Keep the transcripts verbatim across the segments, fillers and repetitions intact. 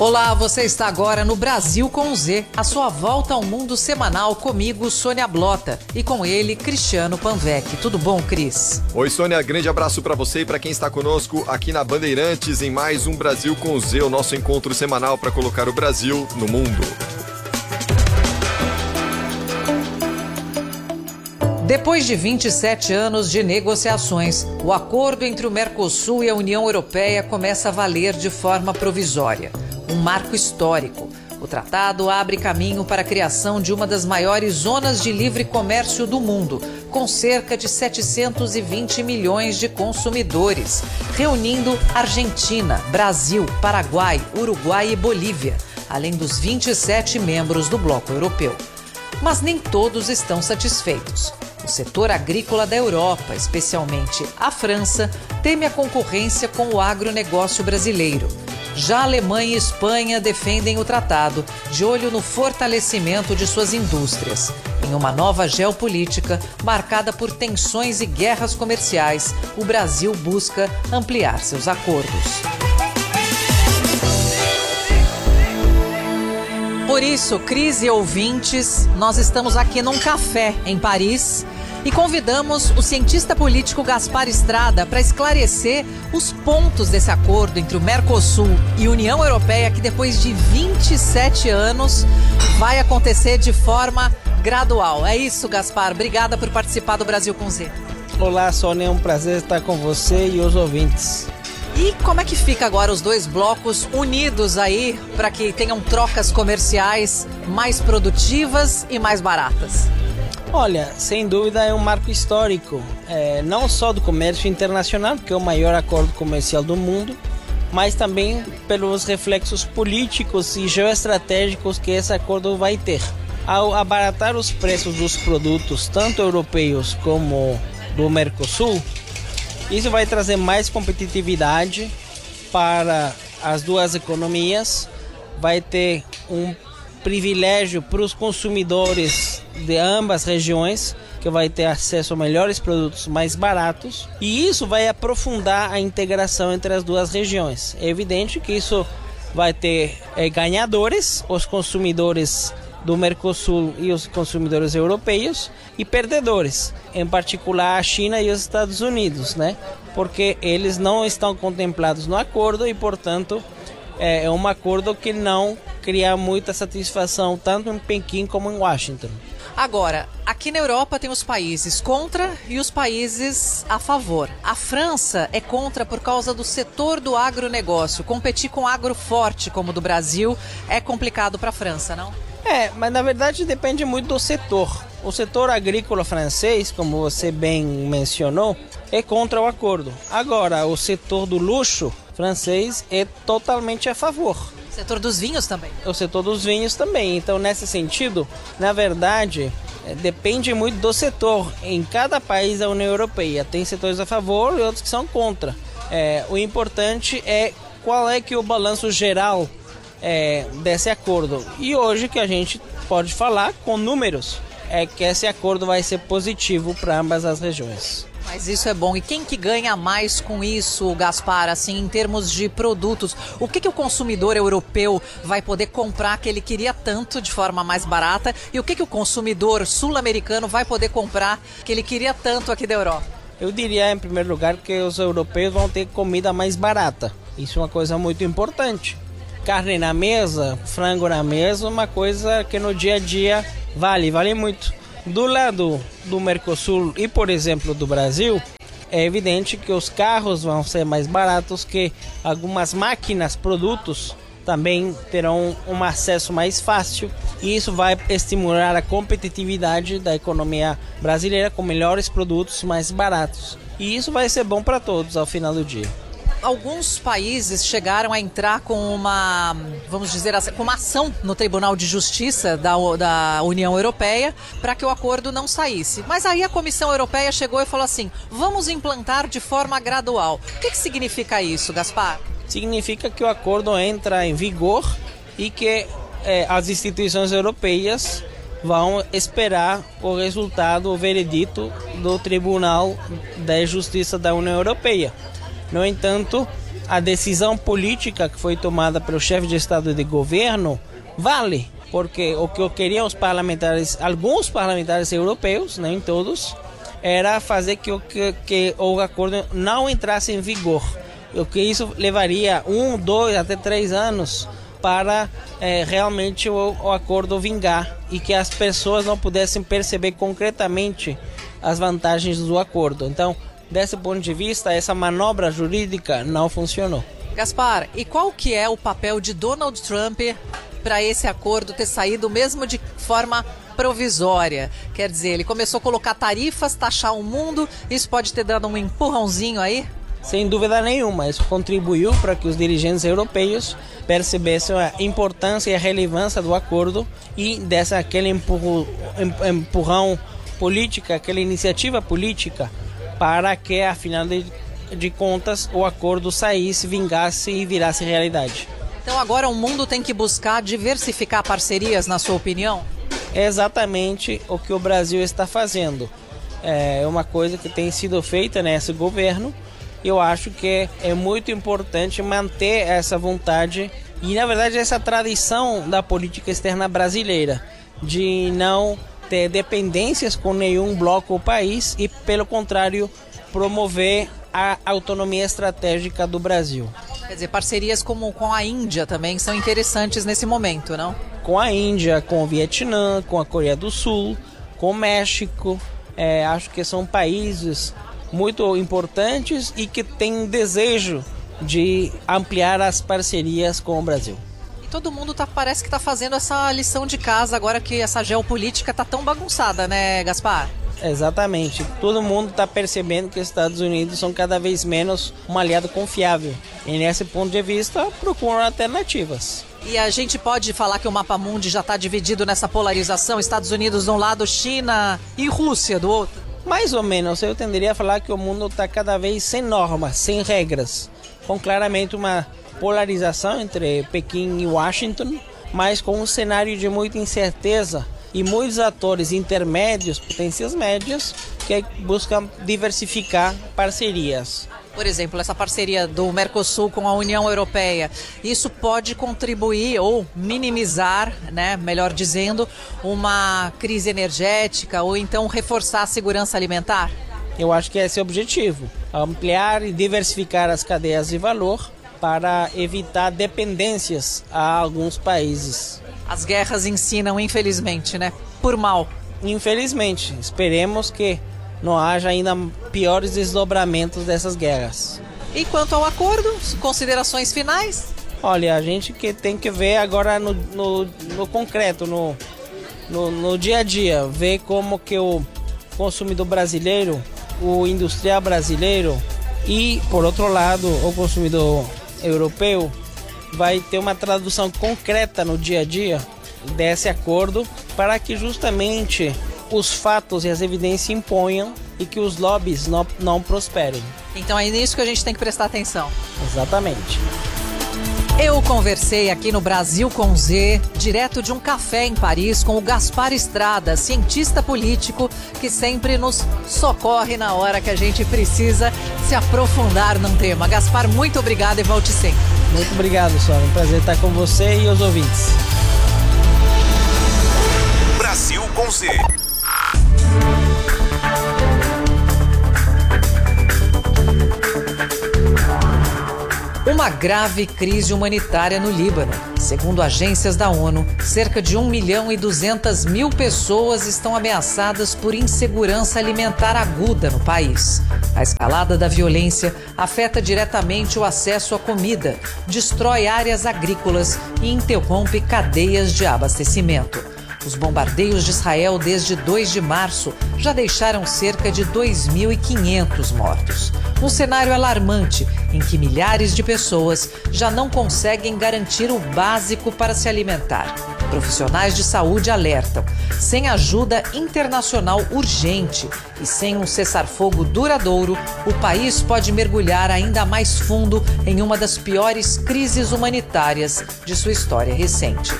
Olá, você está agora no Brasil com Z, a sua volta ao mundo semanal comigo, Sônia Blota, e com ele, Cristiano Panvec. Tudo bom, Cris? Oi, Sônia, grande abraço para você e para quem está conosco aqui na Bandeirantes em mais um Brasil com Z, o nosso encontro semanal para colocar o Brasil no mundo. Depois de vinte e sete anos de negociações, o acordo entre o Mercosul e a União Europeia começa a valer de forma provisória. Um marco histórico. O tratado abre caminho para a criação de uma das maiores zonas de livre comércio do mundo, com cerca de setecentos e vinte milhões de consumidores, reunindo Argentina, Brasil, Paraguai, Uruguai e Bolívia, além dos vinte e sete membros do bloco europeu. Mas nem todos estão satisfeitos. O setor agrícola da Europa, especialmente a França, teme a concorrência com o agronegócio brasileiro. Já a Alemanha e Espanha defendem o tratado, de olho no fortalecimento de suas indústrias. Em uma nova geopolítica marcada por tensões e guerras comerciais, o Brasil busca ampliar seus acordos. Por isso, Cris e ouvintes, nós estamos aqui num café em Paris e convidamos o cientista político Gaspar Estrada para esclarecer os pontos desse acordo entre o Mercosul e a União Europeia, que depois de vinte e sete anos vai acontecer de forma gradual. É isso, Gaspar. Obrigada por participar do Brasil com Z. Olá, Sônia. É um prazer estar com você e os ouvintes. E como é que fica agora os dois blocos unidos aí para que tenham trocas comerciais mais produtivas e mais baratas? Olha, sem dúvida é um marco histórico, é, não só do comércio internacional, que é o maior acordo comercial do mundo, mas também pelos reflexos políticos e geoestratégicos que esse acordo vai ter. Ao abaratar os preços dos produtos, tanto europeus como do Mercosul, isso vai trazer mais competitividade para as duas economias, vai ter um privilégio para os consumidores de ambas regiões, que vai ter acesso a melhores produtos mais baratos, e isso vai aprofundar a integração entre as duas regiões. É evidente que isso vai ter é, ganhadores, os consumidores do Mercosul e os consumidores europeus, e perdedores, em particular a China e os Estados Unidos, né? Porque eles não estão contemplados no acordo e, portanto, é um acordo que não cria muita satisfação tanto em Pequim como em Washington. Agora, aqui na Europa tem os países contra e os países a favor. A França é contra por causa do setor do agronegócio. Competir com agro forte como o do Brasil é complicado para a França, não? É, mas na verdade depende muito do setor. O setor agrícola francês, como você bem mencionou, é contra o acordo. Agora, o setor do luxo francês é totalmente a favor. O setor dos vinhos também? O setor dos vinhos também. Então, nesse sentido, na verdade, é, depende muito do setor. Em cada país da União Europeia tem setores a favor e outros que são contra. É, o importante é qual é que é o balanço geral é, desse acordo. E hoje que a gente pode falar com números é que esse acordo vai ser positivo para ambas as regiões. Mas isso é bom. E quem que ganha mais com isso, Gaspar, assim, em termos de produtos? O que que o consumidor europeu vai poder comprar que ele queria tanto de forma mais barata? E o que que o consumidor sul-americano vai poder comprar que ele queria tanto aqui da Europa? Eu diria, em primeiro lugar, que os europeus vão ter comida mais barata. Isso é uma coisa muito importante. Carne na mesa, frango na mesa, uma coisa que no dia a dia vale, vale muito. Do lado do Mercosul e, por exemplo, do Brasil, é evidente que os carros vão ser mais baratos, que algumas máquinas, produtos, também terão um acesso mais fácil, e isso vai estimular a competitividade da economia brasileira com melhores produtos mais baratos. E isso vai ser bom para todos ao final do dia. Alguns países chegaram a entrar com uma, vamos dizer assim, com uma ação no Tribunal de Justiça da, da União Europeia para que o acordo não saísse. Mas aí a Comissão Europeia chegou e falou assim, vamos implantar de forma gradual. O que que significa isso, Gaspar? Significa que o acordo entra em vigor e que eh, as instituições europeias vão esperar o resultado, o veredito do Tribunal de Justiça da União Europeia. No entanto, a decisão política que foi tomada pelo chefe de Estado e de governo vale, porque o que queriam os parlamentares, alguns parlamentares europeus, nem todos, era fazer que o, que, que o acordo não entrasse em vigor. O que isso levaria um, dois, até três anos para é, realmente o, o acordo vingar e que as pessoas não pudessem perceber concretamente as vantagens do acordo. Então, desse ponto de vista, essa manobra jurídica não funcionou. Gaspar, e qual que é o papel de Donald Trump para esse acordo ter saído mesmo de forma provisória? Quer dizer, ele começou a colocar tarifas, taxar o mundo, isso pode ter dado um empurrãozinho aí? Sem dúvida nenhuma, isso contribuiu para que os dirigentes europeus percebessem a importância e a relevância do acordo e dessa aquele empurro, empurrão política, aquela iniciativa política para que, afinal de, de contas, o acordo saísse, vingasse e virasse realidade. Então agora o mundo tem que buscar diversificar parcerias, na sua opinião? É exatamente o que o Brasil está fazendo. É uma coisa que tem sido feita nesse governo. Eu acho que é muito importante manter essa vontade e, na verdade, essa tradição da política externa brasileira de não ter dependências com nenhum bloco ou país e, pelo contrário, promover a autonomia estratégica do Brasil. Quer dizer, parcerias como com a Índia também são interessantes nesse momento, não? Com a Índia, com o Vietnã, com a Coreia do Sul, com o México, é, acho que são países muito importantes e que têm desejo de ampliar as parcerias com o Brasil. E todo mundo tá, parece que está fazendo essa lição de casa agora que essa geopolítica está tão bagunçada, né, Gaspar? Exatamente. Todo mundo está percebendo que os Estados Unidos são cada vez menos um aliado confiável. E nesse ponto de vista, procuram alternativas. E a gente pode falar que o mapa mundi já está dividido nessa polarização, Estados Unidos de um lado, China e Rússia do outro? Mais ou menos, eu tenderia a falar que o mundo está cada vez sem normas, sem regras, com claramente uma polarização entre Pequim e Washington, mas com um cenário de muita incerteza e muitos atores intermédios, potências médias, que buscam diversificar parcerias. Por exemplo, essa parceria do Mercosul com a União Europeia, isso pode contribuir ou minimizar, né, melhor dizendo, uma crise energética ou então reforçar a segurança alimentar? Eu acho que esse é o objetivo, ampliar e diversificar as cadeias de valor para evitar dependências a alguns países. As guerras ensinam, infelizmente, né, por mal. Infelizmente, esperemos que não haja ainda piores desdobramentos dessas guerras. E quanto ao acordo, considerações finais? Olha, a gente que tem que ver agora no, no, no concreto, no, no, no dia a dia, ver como que o consumidor brasileiro, o industrial brasileiro e, por outro lado, o consumidor europeu vai ter uma tradução concreta no dia a dia desse acordo para que justamente os fatos e as evidências imponham e que os lobbies não, não prosperem. Então é nisso que a gente tem que prestar atenção. Exatamente. Eu conversei aqui no Brasil com Z, direto de um café em Paris, com o Gaspar Estrada, cientista político que sempre nos socorre na hora que a gente precisa se aprofundar num tema. Gaspar, muito obrigado e volte sempre. Muito obrigado, Sônia. Um prazer estar com você e os ouvintes. Brasil com Z. Uma grave crise humanitária no Líbano. Segundo agências da ONU, cerca de um milhão e duzentas mil pessoas estão ameaçadas por insegurança alimentar aguda no país. A escalada da violência afeta diretamente o acesso à comida, destrói áreas agrícolas e interrompe cadeias de abastecimento. Os bombardeios de Israel desde dois de março já deixaram cerca de dois mil e quinhentos mortos. Um cenário alarmante em que milhares de pessoas já não conseguem garantir o básico para se alimentar. Profissionais de saúde alertam: sem ajuda internacional urgente e sem um cessar-fogo duradouro, o país pode mergulhar ainda mais fundo em uma das piores crises humanitárias de sua história recente.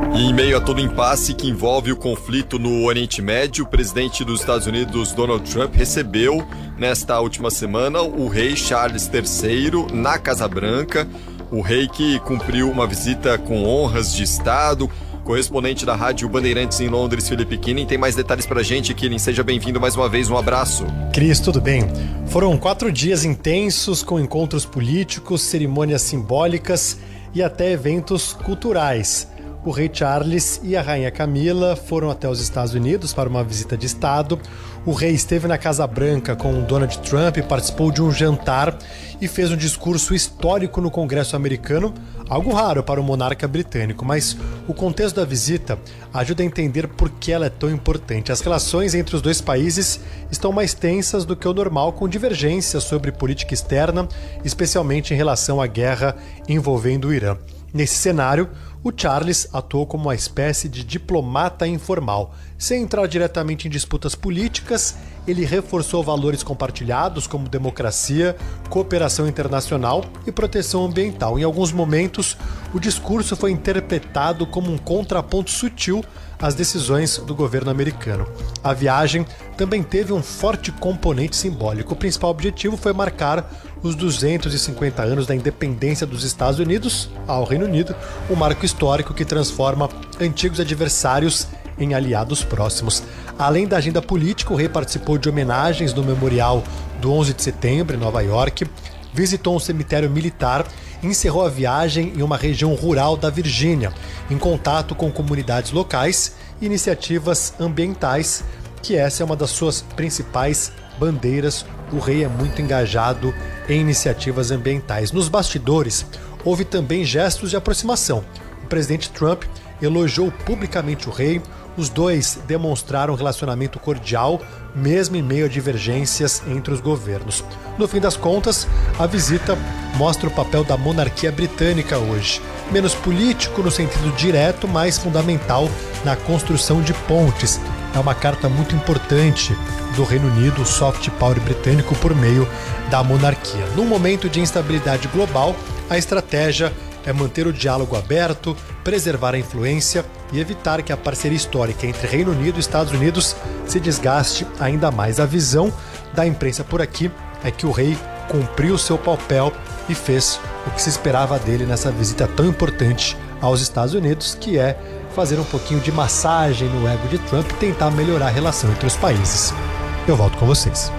E em meio a todo o impasse que envolve o conflito no Oriente Médio, o presidente dos Estados Unidos, Donald Trump, recebeu nesta última semana o rei Charles terceiro na Casa Branca, o rei que cumpriu uma visita com honras de Estado. Correspondente da Rádio Bandeirantes em Londres, Felipe Kinnin, tem mais detalhes pra gente. Kinnin, seja bem-vindo mais uma vez, um abraço. Cris, tudo bem? Foram quatro dias intensos com encontros políticos, cerimônias simbólicas e até eventos culturais. O rei Charles e a rainha Camila foram até os Estados Unidos para uma visita de Estado. O rei esteve na Casa Branca com Donald Trump, participou de um jantar e fez um discurso histórico no Congresso americano, algo raro para o monarca britânico, mas o contexto da visita ajuda a entender por que ela é tão importante. As relações entre os dois países estão mais tensas do que o normal, com divergências sobre política externa, especialmente em relação à guerra envolvendo o Irã. Nesse cenário, o Charles atuou como uma espécie de diplomata informal. Sem entrar diretamente em disputas políticas, ele reforçou valores compartilhados como democracia, cooperação internacional e proteção ambiental. Em alguns momentos, o discurso foi interpretado como um contraponto sutil às decisões do governo americano. A viagem também teve um forte componente simbólico. O principal objetivo foi marcar os duzentos e cinquenta anos da independência dos Estados Unidos ao Reino Unido, um marco histórico que transforma antigos adversários em aliados próximos. Além da agenda política, o rei participou de homenagens no memorial do onze de setembro, em Nova York, visitou um cemitério militar e encerrou a viagem em uma região rural da Virgínia, em contato com comunidades locais e iniciativas ambientais, que essa é uma das suas principais bandeiras. O rei é muito engajado em iniciativas ambientais. Nos bastidores, houve também gestos de aproximação. O presidente Trump elogiou publicamente o rei. Os dois demonstraram um relacionamento cordial, mesmo em meio a divergências entre os governos. No fim das contas, a visita mostra o papel da monarquia britânica hoje. Menos político no sentido direto, mais fundamental na construção de pontes. É uma carta muito importante do Reino Unido, o soft power britânico por meio da monarquia. Num momento de instabilidade global, a estratégia é manter o diálogo aberto, preservar a influência e evitar que a parceria histórica entre Reino Unido e Estados Unidos se desgaste ainda mais. A visão da imprensa por aqui é que o rei cumpriu seu papel e fez o que se esperava dele nessa visita tão importante aos Estados Unidos, que é fazer um pouquinho de massagem no ego de Trump e tentar melhorar a relação entre os países. Eu volto com vocês.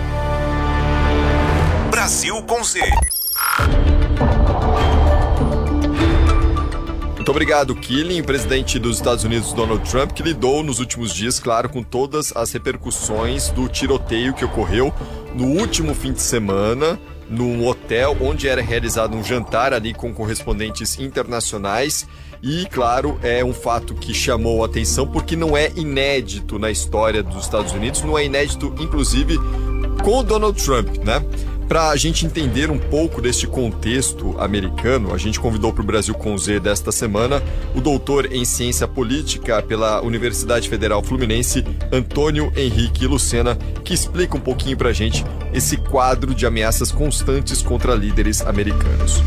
Brasil com Z. Muito obrigado, Kinnin, presidente dos Estados Unidos, Donald Trump, que lidou nos últimos dias, claro, com todas as repercussões do tiroteio que ocorreu no último fim de semana, num hotel onde era realizado um jantar ali com correspondentes internacionais. E, claro, é um fato que chamou a atenção porque não é inédito na história dos Estados Unidos, não é inédito, inclusive, com o Donald Trump, né? Para a gente entender um pouco deste contexto americano, a gente convidou para o Brasil com Z desta semana o doutor em ciência política pela Universidade Federal Fluminense, Antônio Henrique Lucena, que explica um pouquinho para a gente esse quadro de ameaças constantes contra líderes americanos.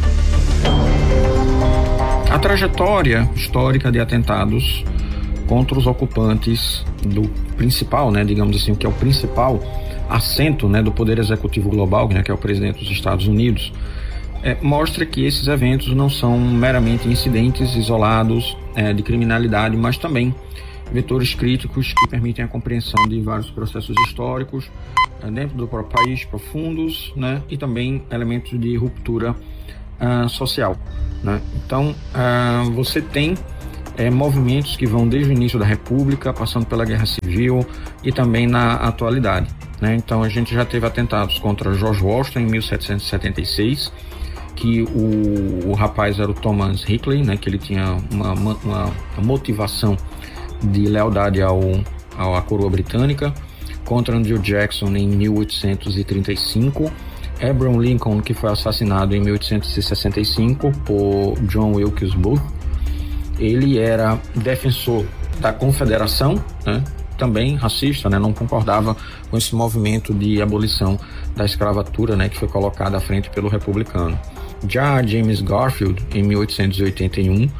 A trajetória histórica de atentados contra os ocupantes do principal, né, digamos assim, o que é o principal assento, né, do poder executivo global, né, que é o presidente dos Estados Unidos, é, mostra que esses eventos não são meramente incidentes isolados é, de criminalidade, mas também vetores críticos que permitem a compreensão de vários processos históricos é, dentro do próprio país, profundos, né, e também elementos de ruptura uh, social, né? Então, uh, você tem É, movimentos que vão desde o início da República, passando pela Guerra Civil e também na atualidade, né? Então a gente já teve atentados contra George Washington em mil setecentos e setenta e seis, que o, o rapaz era o Thomas Hickley, né? Que ele tinha uma, uma, uma motivação de lealdade ao, ao, à coroa britânica, contra Andrew Jackson em mil oitocentos e trinta e cinco, Abraham Lincoln, que foi assassinado em mil oitocentos e sessenta e cinco por John Wilkes Booth. Ele era defensor da Confederação, né? Também racista, né? Não concordava com esse movimento de abolição da escravatura, né? Que foi colocado à frente pelo republicano. Já James Garfield, em mil oitocentos e oitenta e um,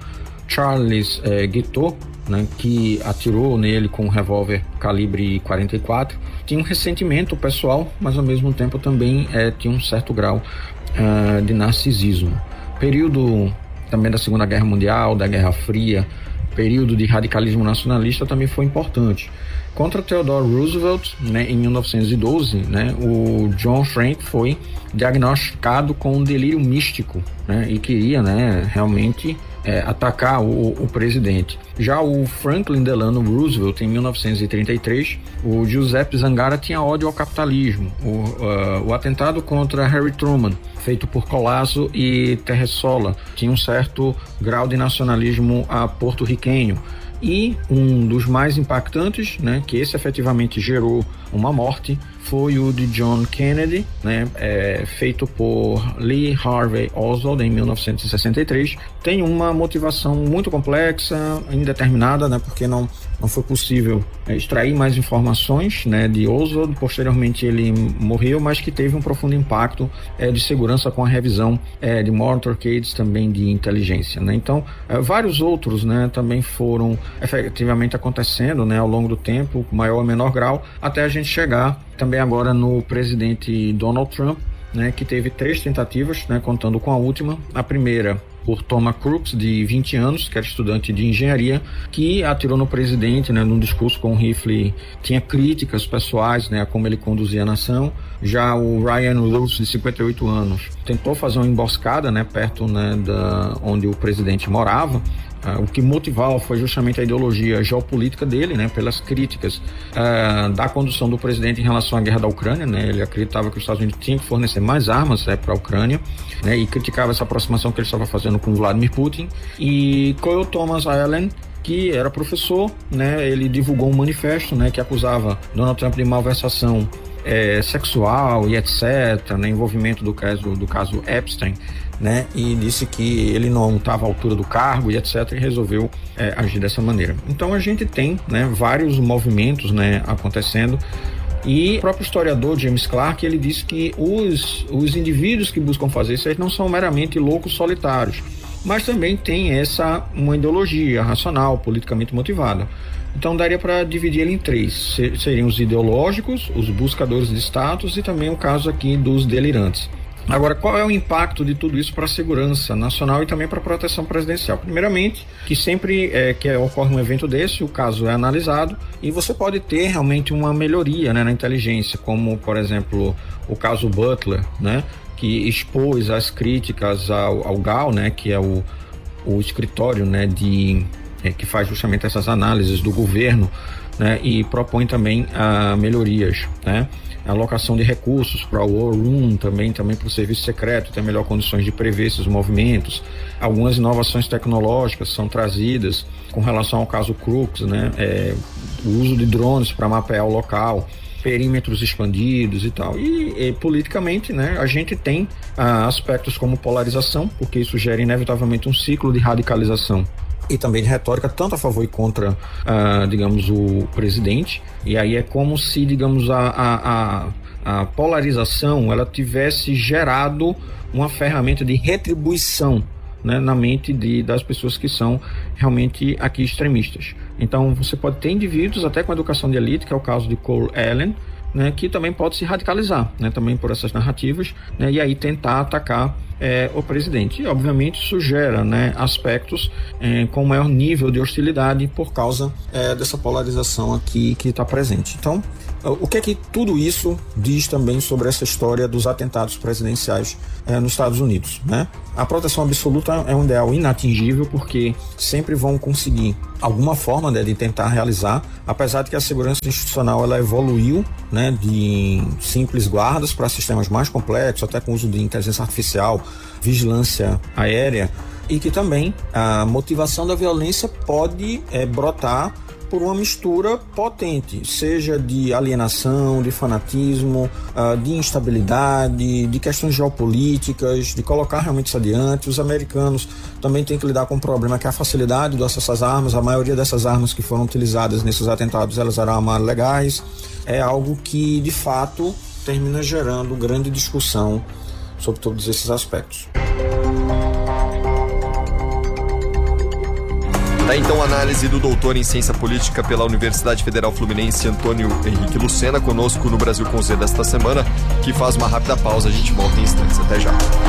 Charles é, Guiteau, né, que atirou nele com um revólver calibre quarenta e quatro, tinha um ressentimento pessoal, mas ao mesmo tempo também é, tinha um certo grau uh, de narcisismo. Período também da Segunda Guerra Mundial, da Guerra Fria, período de radicalismo nacionalista também foi importante. Contra Theodore Roosevelt, né, em mil novecentos e doze, né, o John Frank foi diagnosticado com um delírio místico, né, e queria, né, realmente é, atacar o, o presidente. Já o Franklin Delano Roosevelt, em mil novecentos e trinta e três, o Giuseppe Zangara tinha ódio ao capitalismo. O, uh, o atentado contra Harry Truman, feito por Colasso e Terressola, tinha um certo grau de nacionalismo uh, porto-riquenho. E um dos mais impactantes, né, que esse efetivamente gerou uma morte, foi o de John Kennedy, né, é, feito por Lee Harvey Oswald em mil novecentos e sessenta e três. Tem uma motivação muito complexa, indeterminada, né, porque não, não foi possível é, extrair mais informações, né, de Oswald. Posteriormente ele morreu, mas que teve um profundo impacto é, de segurança com a revisão é, de motorcades, também de inteligência, né. Então, é, vários outros, né, também foram efetivamente acontecendo, né, ao longo do tempo, maior ou menor grau, até a gente chegar também agora no presidente Donald Trump, né, que teve três tentativas, né, contando com a última. A primeira por Thomas Crooks, de vinte anos, que era estudante de engenharia, que atirou no presidente, né, num discurso com um rifle. Tinha críticas pessoais, né, a como ele conduzia a nação. Já o Ryan Lewis, de cinquenta e oito anos, tentou fazer uma emboscada, né, perto, né, da onde o presidente morava. Uh, o que motivava foi justamente a ideologia geopolítica dele, né, pelas críticas uh, da condução do presidente em relação à guerra da Ucrânia, né. Ele acreditava que os Estados Unidos tinham que fornecer mais armas, né, para a Ucrânia, né, e criticava essa aproximação que ele estava fazendo com Vladimir Putin. E Cole Thomas Allen, que era professor, né, ele divulgou um manifesto, né, que acusava Donald Trump de malversação é, sexual e etcétera, né, envolvimento do caso, do caso Epstein, né, e disse que ele não estava à altura do cargo e etcétera, e resolveu é, agir dessa maneira. Então a gente tem, né, vários movimentos, né, acontecendo. E o próprio historiador James Clark, ele disse que os, os indivíduos que buscam fazer isso não são meramente loucos solitários, mas também tem essa uma ideologia racional, politicamente motivada. Então daria para dividir ele em três: seriam os ideológicos, os buscadores de status e também o caso aqui dos delirantes. Agora, qual é o impacto de tudo isso para a segurança nacional e também para a proteção presidencial? Primeiramente, que sempre é, que ocorre um evento desse, o caso é analisado e você pode ter realmente uma melhoria, né, na inteligência, como, por exemplo, o caso Butler, né, que expôs as críticas ao, ao G A O, né, que é o, o escritório, né, de, é, que faz justamente essas análises do governo, né, e propõe também ah, melhorias, né? A alocação de recursos para o War Room, também, também para o serviço secreto, ter melhor condições de prever esses movimentos. Algumas inovações tecnológicas são trazidas com relação ao caso Crooks, né? É, o uso de drones para mapear o local, perímetros expandidos e tal. E, e politicamente, né, a gente tem ah, aspectos como polarização, porque isso gera inevitavelmente um ciclo de radicalização e também de retórica, tanto a favor e contra, uh, digamos, o presidente. E aí é como se, digamos, a, a, a polarização ela tivesse gerado uma ferramenta de retribuição, né, na mente de, das pessoas que são realmente aqui extremistas. Então você pode ter indivíduos até com educação de elite, que é o caso de Cole Allen, né, que também pode se radicalizar, né, também por essas narrativas, né, e aí tentar atacar é, o presidente. E obviamente isso gera, né, aspectos é, com maior nível de hostilidade por causa é, dessa polarização aqui que está presente. Então, o que é que tudo isso diz também sobre essa história dos atentados presidenciais é, nos Estados Unidos, né? A proteção absoluta é um ideal inatingível, porque sempre vão conseguir alguma forma, né, de tentar realizar, apesar de que a segurança institucional ela evoluiu, né, de simples guardas para sistemas mais complexos, até com uso de inteligência artificial, vigilância aérea, e que também a motivação da violência pode é, brotar por uma mistura potente, seja de alienação, de fanatismo, de instabilidade, de questões geopolíticas, de colocar realmente isso adiante. Os americanos também têm que lidar com um problema que é a facilidade do acesso às armas. A maioria dessas armas que foram utilizadas nesses atentados, elas eram armas legais. É algo que, de fato, termina gerando grande discussão sobre todos esses aspectos. Tá então a análise do doutor em ciência política pela Universidade Federal Fluminense, Antônio Henrique Lucena, conosco no Brasil com Z desta semana, que faz uma rápida pausa. A gente volta em instantes. Até já.